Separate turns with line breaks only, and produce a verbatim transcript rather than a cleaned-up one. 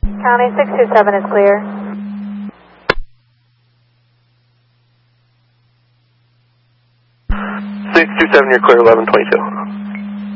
County six two seven is clear.
six two seven, you're clear, eleven twenty-two.